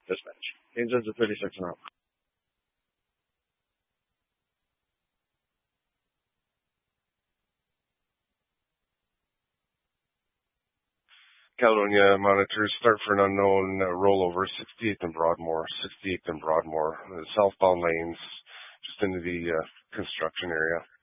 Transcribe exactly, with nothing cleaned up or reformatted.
Dispatch. Engines at thirty-six and up. Caledonia monitors start for an unknown uh, rollover, sixty-eighth and Broadmoor, sixty-eighth and Broadmoor, uh, southbound lanes, just into the uh, construction area.